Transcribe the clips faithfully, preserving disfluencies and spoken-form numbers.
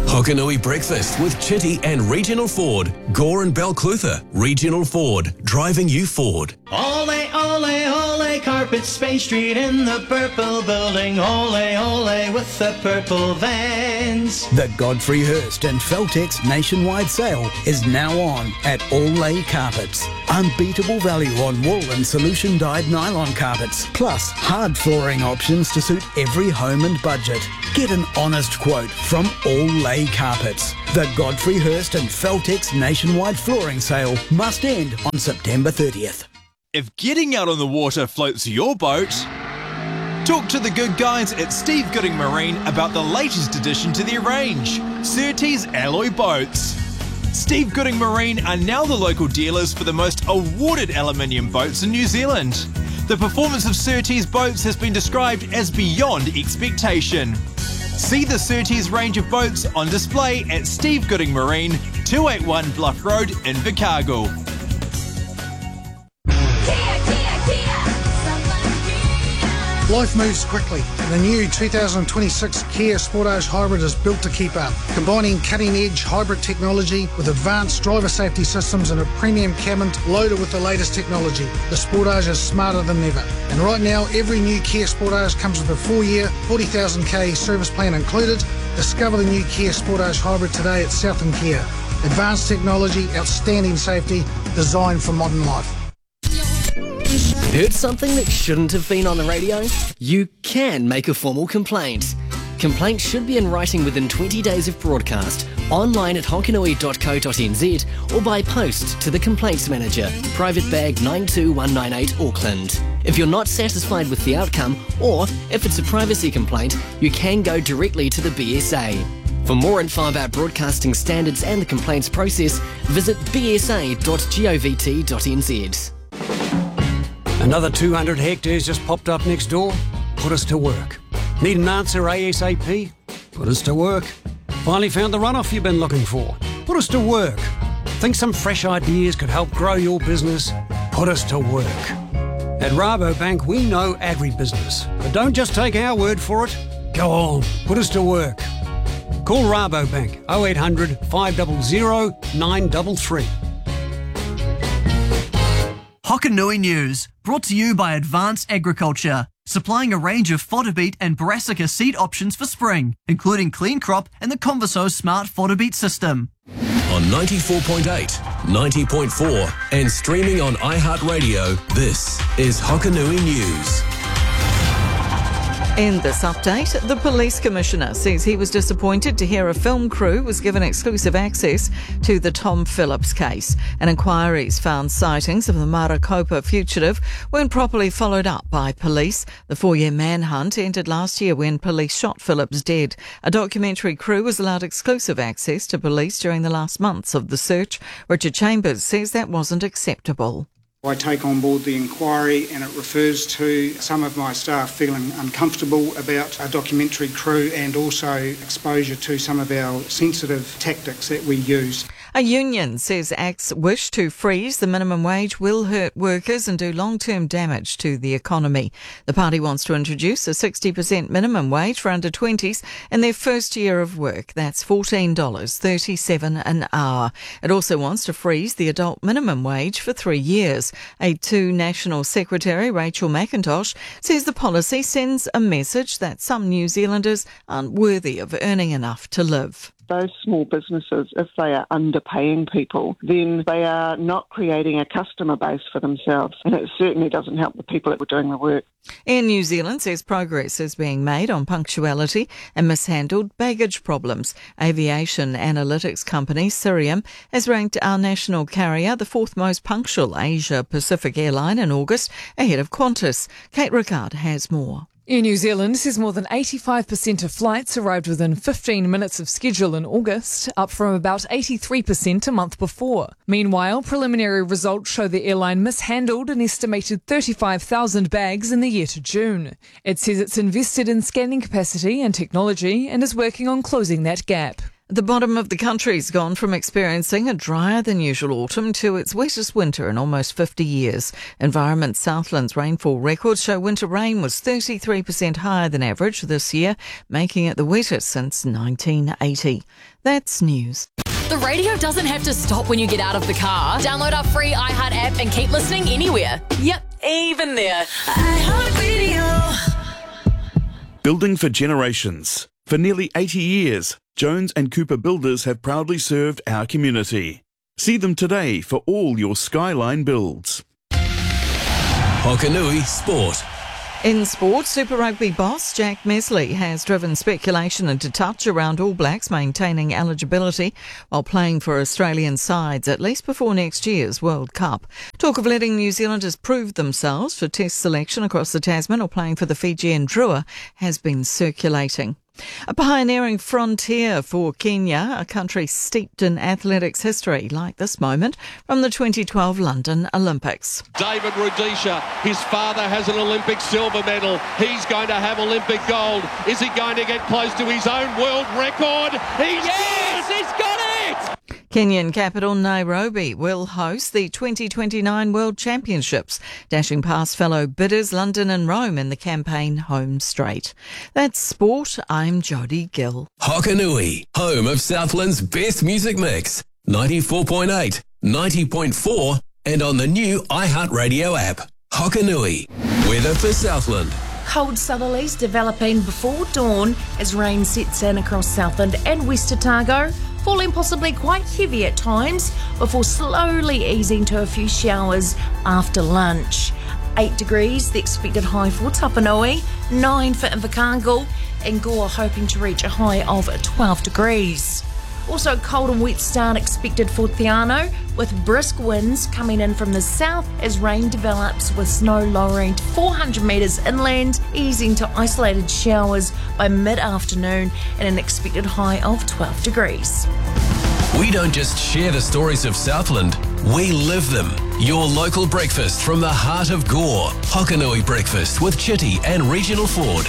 Hokanui Breakfast with Chitty and Regional Ford. Gore and Balclutha. Regional Ford. Driving you forward. Ole, ole, ole, Carpet Space Street in the purple building. Ole, ole, with the purple vans. The Godfrey Hirst and Feltex nationwide sale is now on at Ole Carpets. Unbeatable value on wool and solution-dyed nylon carpets, plus hard flooring options to suit every home and budget. Get an honest quote from Ole Carpets. The Godfrey Hirst and Feltex nationwide flooring sale must end on September thirtieth. If getting out on the water floats your boat, talk to the good guys at Steve Gooding Marine about the latest addition to their range, Surtees Alloy Boats. Steve Gooding Marine are now the local dealers for the most awarded aluminium boats in New Zealand. The performance of Surtees boats has been described as beyond expectation. See the Surtees range of boats on display at Steve Gooding Marine, two eighty-one Bluff Road, in Invercargill. Life moves quickly, and the new two thousand twenty-six Kia Sportage Hybrid is built to keep up. Combining cutting-edge hybrid technology with advanced driver safety systems and a premium cabin loaded with the latest technology, the Sportage is smarter than ever. And right now, every new Kia Sportage comes with a four-year, forty thousand k service plan included. Discover the new Kia Sportage Hybrid today at Southern Kia. Advanced technology, outstanding safety, designed for modern life. Heard something that shouldn't have been on the radio? You can make a formal complaint. Complaints should be in writing within twenty days of broadcast, online at hokanui dot co dot n z or by post to the Complaints Manager, Private Bag nine two one nine eight Auckland. If you're not satisfied with the outcome, or if it's a privacy complaint, you can go directly to the B S A. For more info about broadcasting standards and the complaints process, visit b s a dot govt dot n z. Another two hundred hectares just popped up next door? Put us to work. Need an answer ASAP? Put us to work. Finally found the runoff you've been looking for? Put us to work. Think some fresh ideas could help grow your business? Put us to work. At Rabobank, we know agribusiness. But don't just take our word for it. Go on, put us to work. Call Rabobank oh eight hundred, five hundred, nine three three. Hokanui News, brought to you by Advanced Agriculture, supplying a range of fodder beet and brassica seed options for spring, including Clean Crop and the Converso Smart Fodder Beet System. On ninety-four point eight, ninety point four and streaming on iHeartRadio, this is Hokanui News. In this update, the Police Commissioner says he was disappointed to hear a film crew was given exclusive access to the Tom Phillips case, and inquiries found sightings of the Marakopa fugitive weren't properly followed up by police. The four-year manhunt ended last year when police shot Phillips dead. A documentary crew was allowed exclusive access to police during the last months of the search. Richard Chambers says that wasn't acceptable. I take on board the inquiry, and it refers to some of my staff feeling uncomfortable about a documentary crew and also exposure to some of our sensitive tactics that we use. A union says Act's wish to freeze the minimum wage will hurt workers and do long-term damage to the economy. The party wants to introduce a sixty percent minimum wage for under twenties in their first year of work. That's fourteen dollars thirty-seven an hour. It also wants to freeze the adult minimum wage for three years. A two National Secretary, Rachel McIntosh, says the policy sends a message that some New Zealanders aren't worthy of earning enough to live. Those small businesses, if they are underpaying people, then they are not creating a customer base for themselves, and it certainly doesn't help the people that were doing the work. Air New Zealand says progress is being made on punctuality and mishandled baggage problems. Aviation analytics company Cirium has ranked our national carrier the fourth most punctual Asia Pacific airline in August, ahead of Qantas. Kate Rickard has more. Air New Zealand says more than eighty-five percent of flights arrived within fifteen minutes of schedule in August, up from about eighty-three percent a month before. Meanwhile, preliminary results show the airline mishandled an estimated thirty-five thousand bags in the year to June. It says it's invested in scanning capacity and technology and is working on closing that gap. The bottom of the country's gone from experiencing a drier than usual autumn to its wettest winter in almost fifty years. Environment Southland's rainfall records show winter rain was thirty-three percent higher than average this year, making it the wettest since nineteen eighty. That's news. The radio doesn't have to stop when you get out of the car. Download our free iHeart app and keep listening anywhere. Yep, even there. iHeartRadio. Building for generations. For nearly eighty years, Jones and Cooper Builders have proudly served our community. See them today for all your Skyline builds. Hokanui Sport. In sport, Super Rugby boss Jack Mesley has driven speculation into touch around All Blacks maintaining eligibility while playing for Australian sides, at least before next year's World Cup. Talk of letting New Zealanders prove themselves for test selection across the Tasman or playing for the Fijian Drua has been circulating. A pioneering frontier for Kenya, a country steeped in athletics history, like this moment from the twenty twelve London Olympics. David Rudisha, his father has an Olympic silver medal. He's going to have Olympic gold. Is he going to get close to his own world record? He's yes, good. He's got it! Kenyan capital Nairobi will host the twenty twenty-nine World Championships, dashing past fellow bidders London and Rome in the campaign home straight. That's sport. I'm Jodie Gill. Hokanui, home of Southland's best music mix. ninety-four point eight, ninety point four and on the new iHeartRadio app. Hokanui, weather for Southland. Cold southerlies developing before dawn as rain sets in across Southland and West Otago, falling possibly quite heavy at times before slowly easing to a few showers after lunch. eight degrees, the expected high for Tapanui, nine for Invercargill, and Gore hoping to reach a high of twelve degrees. Also cold and wet start expected for Theano, with brisk winds coming in from the south as rain develops, with snow lowering to four hundred metres inland, easing to isolated showers by mid-afternoon and an expected high of twelve degrees. We don't just share the stories of Southland, we live them. Your local breakfast from the heart of Gore. Hokanui Breakfast with Chitty and Regional Ford.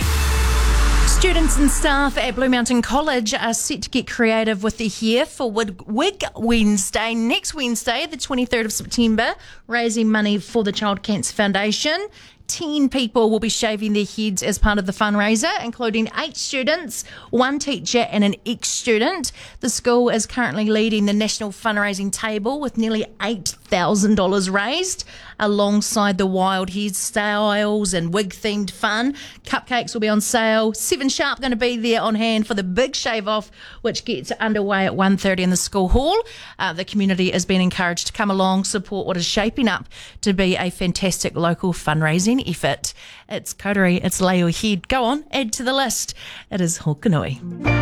Students and staff at Blue Mountain College are set to get creative with their hair for Wig Wednesday, next Wednesday, the twenty-third of September, raising money for the Child Cancer Foundation. Ten people will be shaving their heads as part of the fundraiser, including eight students, one teacher and an ex-student. The school is currently leading the national fundraising table with nearly eight thousand dollars raised, alongside the wild hairstyles and wig-themed fun. Cupcakes will be on sale. Seven Sharp going to be there on hand for the big shave-off, which gets underway at one thirty in the school hall. Uh, the community has been encouraged to come along, support what is shaping up to be a fantastic local fundraising effort. It's coterie, it's lay your head. Go on, add to the list. It is Hokanui.